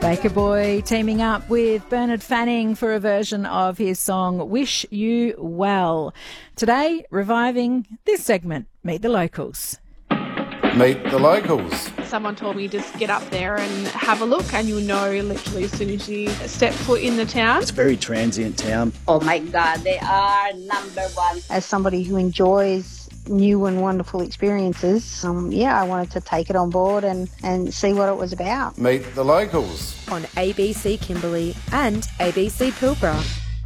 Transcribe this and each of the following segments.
Baker Boy teaming up with Bernard Fanning for a version of his song Wish You Well. Today, reviving this segment, Meet the Locals. Meet the Locals. Someone told me just get up there and have a look, and you'll know literally as soon as you step foot in the town. It's a very transient town. Oh my God, they are number one. As somebody who enjoys new and wonderful experiences, I wanted to take it on board and see what it was about. Meet the Locals. On ABC Kimberley and ABC Pilbara.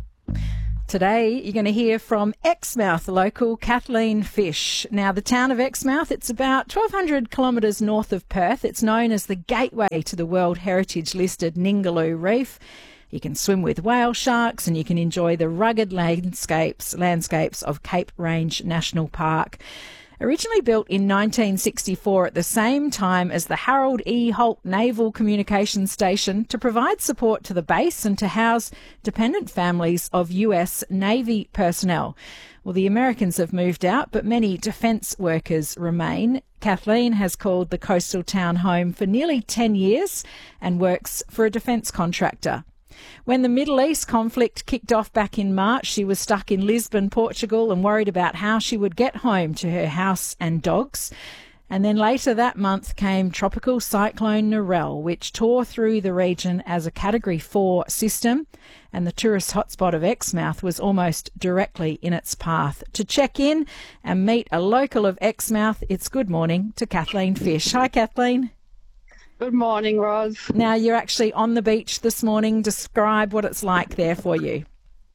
Today, you're going to hear from Exmouth local Kathleen Fish. Now, the town of Exmouth, it's about 1,200 kilometres north of Perth. It's known as the gateway to the World Heritage listed Ningaloo Reef. You can swim with whale sharks and you can enjoy the rugged landscapes of Cape Range National Park. Originally built in 1964 at the same time as the Harold E. Holt Naval Communications Station to provide support to the base and to house dependent families of US Navy personnel. Well, the Americans have moved out, but many defence workers remain. Kathleen has called the coastal town home for nearly 10 years and works for a defence contractor. When the Middle East conflict kicked off back in March, she was stuck in Lisbon, Portugal, and worried about how she would get home to her house and dogs. And then later that month came Tropical Cyclone Narelle, which tore through the region as a Category 4 system, and the tourist hotspot of Exmouth was almost directly in its path. To check in and meet a local of Exmouth, it's good morning to Kathleen Fish. Hi, Kathleen. Good morning, Roz. Now, you're actually on the beach this morning. Describe what it's like there for you.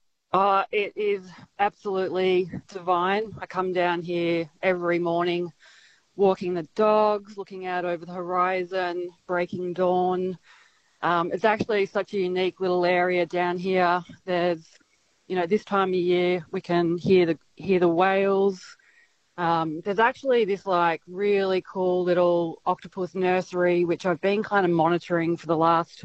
It is absolutely divine. I come down here every morning, walking the dogs, looking out over the horizon, breaking dawn. It's actually such a unique little area down here. There's, this time of year we can hear the whales. There's actually this really cool little octopus nursery, which I've been kind of monitoring for the last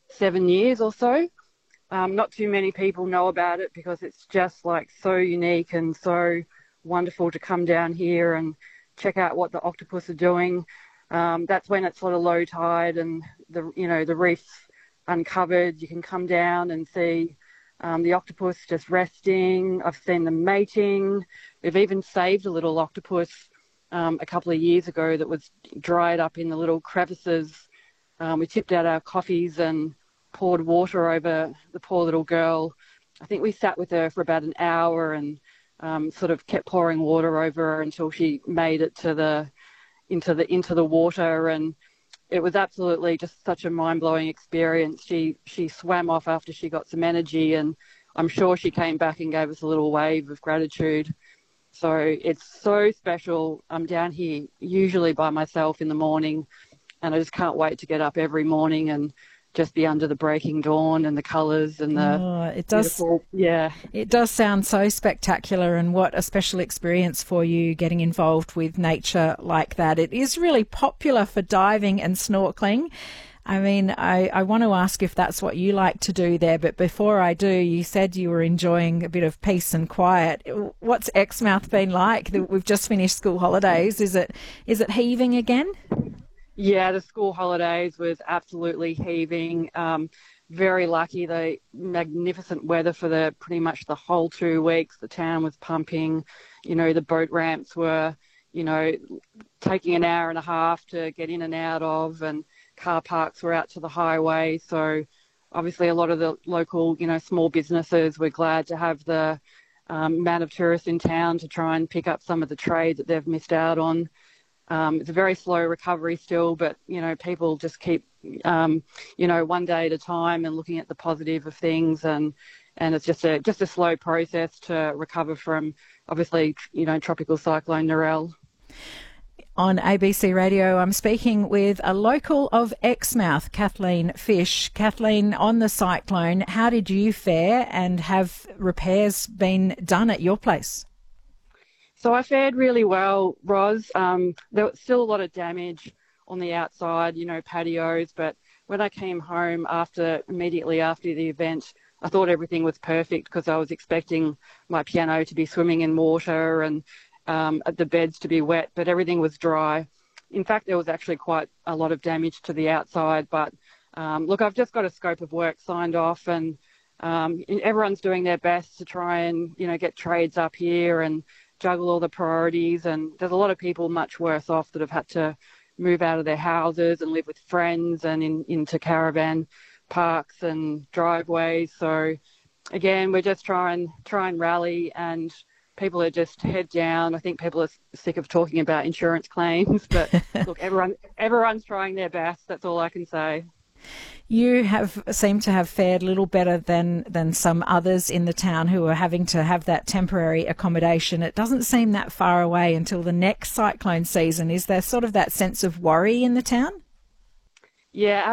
7 years or so. Not too many people know about it because it's just so unique and so wonderful to come down here and check out what the octopus are doing. That's when it's sort of low tide and the reef's uncovered. You can come down and see the octopus just resting. I've seen them mating. We've even saved a little octopus a couple of years ago that was dried up in the little crevices. We tipped out our coffees and poured water over the poor little girl. I think we sat with her for about an hour and sort of kept pouring water over her until she made it to into the water, and it was absolutely just such a mind-blowing experience. She swam off after she got some energy, and I'm sure she came back and gave us a little wave of gratitude. So it's so special. I'm down here usually by myself in the morning, and I just can't wait to get up every morning and just be under the breaking dawn and the colours and the it does. Yeah. It does sound so spectacular, and what a special experience for you getting involved with nature like that. It is really popular for diving and snorkeling. I mean, I want to ask if that's what you like to do there, but before I do, you said you were enjoying a bit of peace and quiet. What's Exmouth been like? We've just finished school holidays. Is it heaving again? Yeah, the school holidays was absolutely heaving. Very lucky. The magnificent weather for pretty much the whole 2 weeks. The town was pumping. The boat ramps were, taking an hour and a half to get in and out of, and car parks were out to the highway. So obviously a lot of the local, small businesses were glad to have the amount of tourists in town to try and pick up some of the trade that they've missed out on. It's a very slow recovery still, but, people just keep, one day at a time and looking at the positive of things. And it's just a slow process to recover from, obviously, Tropical Cyclone Narelle. On ABC Radio, I'm speaking with a local of Exmouth, Kathleen Fish. Kathleen, on the cyclone, how did you fare, and have repairs been done at your place? So I fared really well, Roz. There was still a lot of damage on the outside, patios, but when I came home immediately after the event, I thought everything was perfect because I was expecting my piano to be swimming in water and the beds to be wet, but everything was dry. In fact, there was actually quite a lot of damage to the outside, but Look, I've just got a scope of work signed off, and everyone's doing their best to try and, get trades up here and juggle all the priorities. And there's a lot of people much worse off that have had to move out of their houses and live with friends and into caravan parks and driveways. So again, we're just try and rally, and people are just head down. I think people are sick of talking about insurance claims, but look, everyone's trying their best. That's all I can say. You seem to have fared a little better than some others in the town who are having to have that temporary accommodation. It doesn't seem that far away until the next cyclone season. Is there sort of that sense of worry in the town? Yeah,